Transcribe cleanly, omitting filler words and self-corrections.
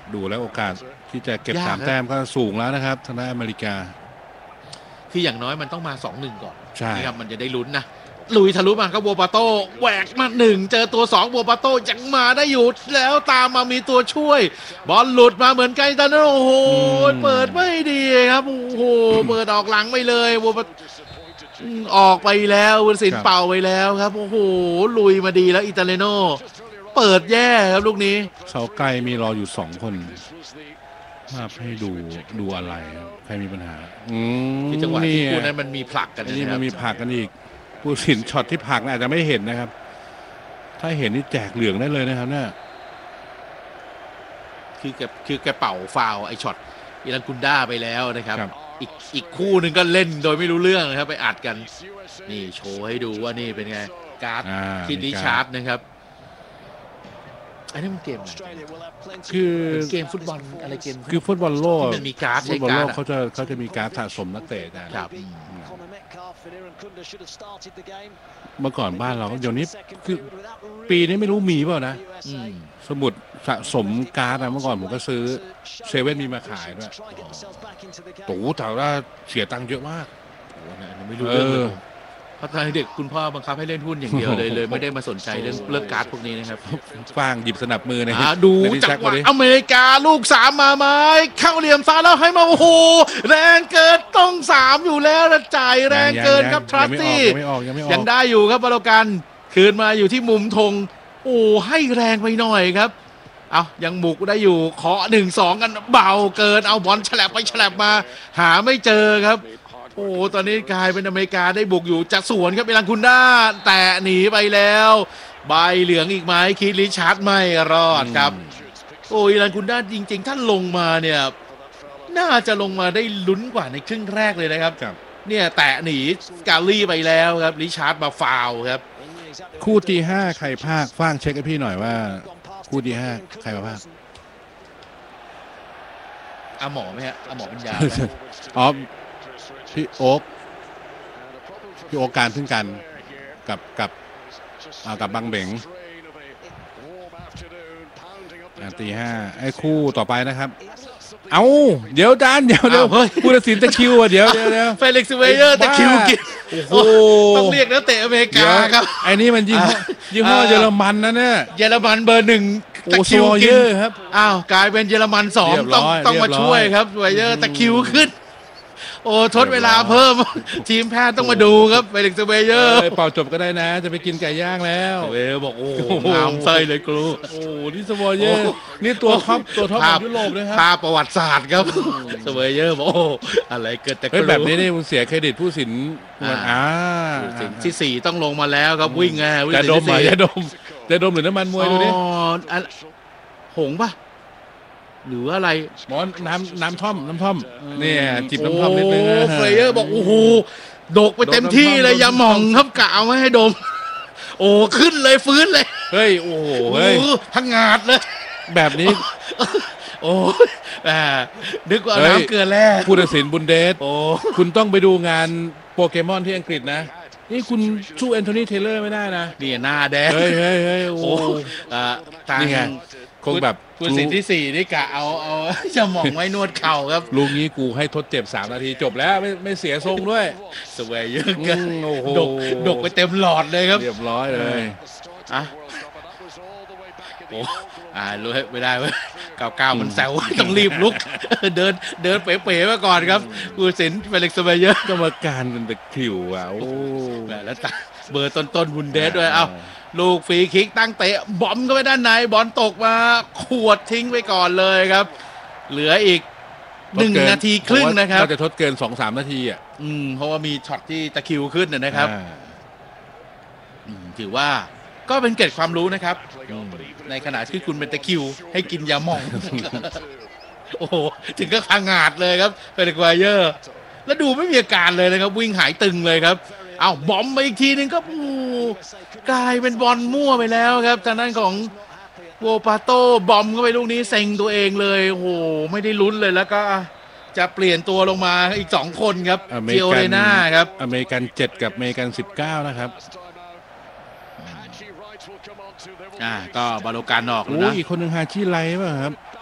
ดูแล้วโอกาสที่จะเก็บ3 แต้มก็สูงแล้วนะครับทางด้านอเมริกาคืออย่างน้อยมันต้องมา 2-1 ก่อนใช่นี่ครับมันจะได้ลุ้นนะลุยทะลุมาครับโบปาโต้แหวกมา1เจอตัว2โบปาโต้ยังมาได้อยู่แล้วตามมามีตัวช่วยบอลหลุดมาเหมือนกันตอนนั้นโอ้โหเปิดไม่ดีครับโอ้โหเปิดออกหลังไปเลยโบปาออกไปแล้ววุฒิศิลป์เป่าไปแล้วครับโอ้โหลุยมาดีแล้วอิตาเลโนเปิดแย่ครับลูกนี้เสาไกลมีรออยู่2 คนภาพให้ดูอะไรใครมีปัญหาที่จังหวะที่คู่นั้นมันมีผลักกันนี่มันมีผลักกันอีกผู้สินช็อตที่ผลักอาจจะไม่เห็นนะครับถ้าเห็นนี่แจกเหลืองได้เลยนะครับเนี่ยคือแกเป่าฟาวไอช็อตอิรันกุนด้าไปแล้วนะครับอีกคู่หนึ่งก็เล่นโดยไม่รู้เรื่องนะครับไปอัดกันนี่โชว์ให้ดูว่านี่เป็นไงการ์ดคิดริชาร์ดนะครับอันนี้มันเกมคือเกมฟุตบอลอะไรเกมคือฟุตบอลโลกมันมีการ์ดฟุตบอลโลกเขาจะมีการ์ดสะสมนักเตะครับเมื่อก่อนบ้านเราเดี๋ยวนี้คือปีนี้ไม่รู้มีเปล่านะสมุดสะสมการ์ดเมื่อก่อนผมก็ซื้อเซเว่นมีมาขายด้วยตู่แต่ว่าเสียตังค์เยอะมากไม่รู้เรื่องเลยเพราะตอนเด็กคุณพ่อบังคับให้เล่นหุ้นอย่างเดียวเลยไม่ได้มาสนใจเรื่องการ์ดพวกนี้นะครับฟางหยิบสนับมือนะดูจังหวะอเมริกาลูก3มาไหมเข้าเหลี่ยมซ้ายแล้วให้มาโอ้โหแรงเกินต้อง3อยู่แล้วนะจ่ายแรงเกินครับทรัสซี่ยังได้อยู่ครับบอลกันคืนมาอยู่ที่มุมธงโอ้ให้แรงไปหน่อยครับเอายังบุกได้อยู่เคาะ1-2กันเบาเกินเอาบอลฉลับไปฉลับมาหาไม่เจอครับโอ้ตอนนี้กลายเป็นอเมริกาได้บุกอยู่จากสวนครับเอลันคุนด้าแต่หนีไปแล้วใบเหลืองอีกไหมคิดริชาร์ดไม่รอดครับโอ้เอลันคุนด้าจริงๆถ้าลงมาเนี่ยน่าจะลงมาได้ลุ้นกว่าในครึ่งแรกเลยนะครับเนี่ยแตะหนีกาลี่ไปแล้วครับริชาร์ดมาฟาวครับคู่ที่5ใครพากฟ้างเช็คให้พี่หน่อยว่าคู่ที่5ใครมาพากหมอไหมฮะหมอปัญญาอ๋อพี่โอ๊กการพึ่งกันกับบังเบงตี5ไอ้คู่ต่อไปนะครับเอาเดี๋ยวดานเดี๋ยวผู้ตัดสินตะคิวอ่ะเดี๋ยวเฟลิกซ์เวเยอร์ตะคิวกินโอ้ต้องเรียกนักเตะอเมริกาครับไอ้นี่มันยี่ห้อเยอรมันนะเนี่ยเยอรมันเบอร์1ตะคิวกินครับกลายเป็นเยอรมัน2ต้องมาช่วยครับเวเยอร์ตะคิวขึ้นโอ้ทดเวลาเพิ่มทีมแพทย์ต้องมาดูครับเฟลิกซ์เวเยอร์เป่าจบก็ได้นะจะไปกินไก่ย่างแล้วเวเยอร์บอกโอ้งามไส้เลยครูโอ้นี่สวอเยอร์นี่ตัวท็อปของยุโรปเลยครับภาพประวัติศาสตร์ครับสวอเยอร์บอกโอ้อะไรเกิดแต่แบบนี้นี่คุณเสียเครดิตผู้สินที่4ต้องลงมาแล้วครับวิ่งไงจะดมหรือน้ำมันมวยดูดิหงป่ะหรืออะไรหมอน้ำท่อมเนี่ยจิบน้ำท่อมนิดนึงเฟรเยอร์บอกโอ้โหดกไปเต็มที่เลยอย่าหม่องครับกะเอาไม่ให้ดมโอ้ขึ้นเลยฟื้นเลยเฮ้ยโอ้โหเฮ้ยพังงาดเลยแบบนี้โอ้นึกว่าน้ำเกลือแร่ผู้ตัดสินบุนเดสคุณต้องไปดูงานโปเกมอนที่อังกฤษนะนี่คุณสู้แอนโทนีเทเลอร์ไม่ได้นะนี่หน้าแดงเฮ้ยโอ้นี่ไงคงแบบผู้สินที่4นี่กะเอาจะหม่องไว้นวดเข่าครับลูกนี้กูให้ทดเจ็บ3 นาทีจบแล้วไม่เสียทรงด้วยสวยเยอะเกินดกไปเต็มหลอดเลยครับเรียบร้อยเลยรู้ไม่ได้เว้ยก้าวมันแซวต้องรีบลุกเดินเป๋ๆมาก่อนครับผู้สินเฟลิกซ์เวเยอร์กรรมการเป็นตะคริวอ่ะโอ้แล้วเบอร์ต้นบุนเดสด้วยลูกฟรีคิกตั้งเตะบอมก็ไปด้านในบอลตกมาขวดทิ้งไปก่อนเลยครับเหลืออีก1 นาทีครึ่งนะครับก็จะทดเกิน 2-3 นาทีอ่ะเพราะว่ามีช็อตที่ตะคิวขึ้นนะครับถือว่าก็เป็นเกร็ดความรู้นะครับในขณะที่คุณเป็นตะคิวให้กินยาหม่องโอ้โหถึงก็พังงาดเลยครับเฟลิกซ์เวเยอร์แล้วดูไม่มีอาการเลยนะครับวิ่งหายตึงเลยครับบอมไปอีกทีนึงก็กลายเป็นบอลมั่วไปแล้วครับทางด้านของโวปาโต้บอมก็ไปลูกนี้เซ็งตัวเองเลยโอ้โหไม่ได้ลุ้นเลยแล้วก็จะเปลี่ยนตัวลงมาอีก2 คนครับเจียวเรน่าครับอเมริกัน7กับอเมริกัน19นะครับก็บาโลการออกนะอีกคนหนึ่งฮาชิไลป่ะครับ